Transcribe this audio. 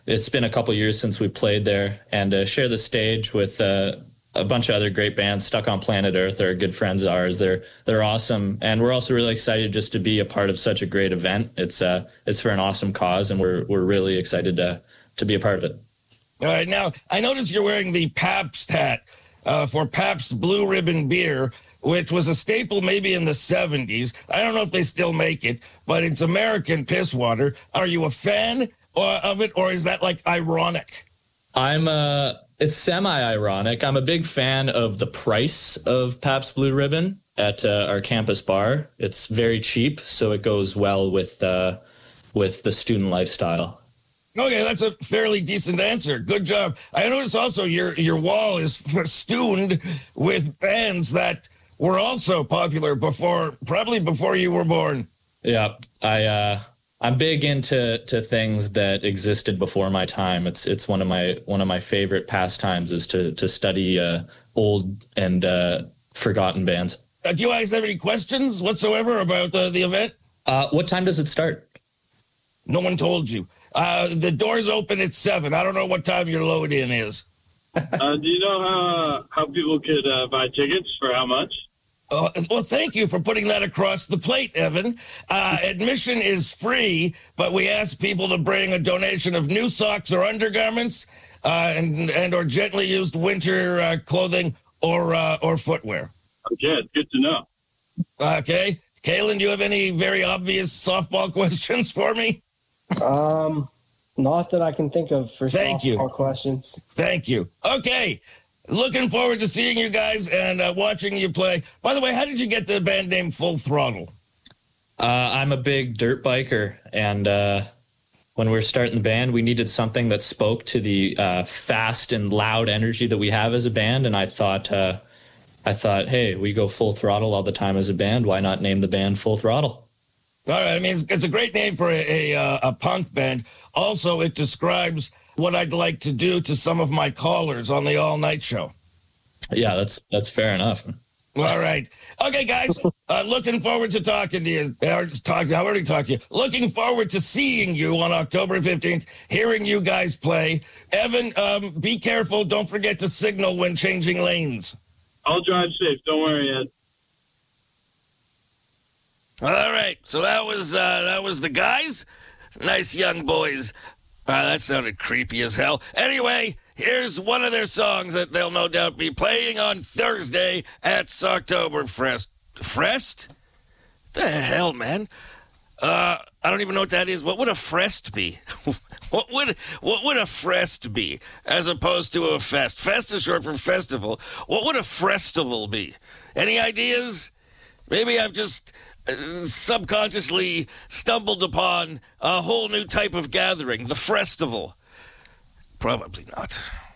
it's been a couple years since we played there, and share the stage with a bunch of other great bands. Stuck on Planet Earth, they're good friends of ours. They're awesome, and we're also really excited just to be a part of such a great event. It's for an awesome cause, and we're really excited to be a part of it. All right, now I notice you're wearing the Pabst hat for Pabst Blue Ribbon beer, which was a staple maybe in the 70s. I don't know if they still make it, but it's American piss water. Are you a fan of it, or is that like ironic? It's semi-ironic. I'm a big fan of the price of Pabst Blue Ribbon at our campus bar. It's very cheap, so it goes well with the student lifestyle. Okay, that's a fairly decent answer. Good job. I notice also your wall is festooned with bands that were also popular probably before you were born. Yeah, I'm big into things that existed before my time. It's one of my favorite pastimes is to study old and forgotten bands. Do you guys have any questions whatsoever about the event? What time does it start? No one told you. The doors open at 7. I don't know what time your load in is. Do you know how people could buy tickets for how much? Well, thank you for putting that across the plate, Evan. Admission is free, but we ask people to bring a donation of new socks or undergarments and or gently used winter clothing or footwear. Okay, good to know. Okay. Kalen, do you have any very obvious softball questions for me? Not that I can think of for softball questions. Thank you. Okay. Looking forward to seeing you guys and watching you play. By the way, how did you get the band name Full Throttle? I'm a big dirt biker, and when we were starting the band, we needed something that spoke to the fast and loud energy that we have as a band. And I thought, hey, we go full throttle all the time as a band. Why not name the band Full Throttle? All right. I mean, it's a great name for a punk band. Also, it describes what I'd like to do to some of my callers on the all-night show. Yeah, that's fair enough. All right. Okay, guys, looking forward to talking to you. I already talked to you. Looking forward to seeing you on October 15th, hearing you guys play. Evan, be careful. Don't forget to signal when changing lanes. I'll drive safe. Don't worry, Ed. All right. So that was the guys. Nice young boys. That sounded creepy as hell. Anyway, here's one of their songs that they'll no doubt be playing on Thursday at Socktoberfest. Frest? The hell, man? I don't even know what that is. What would a frest be? What would a frest be as opposed to a fest? Fest is short for festival. What would a frestival be? Any ideas? Maybe I've just subconsciously stumbled upon a whole new type of gathering, the Frestival. Probably not.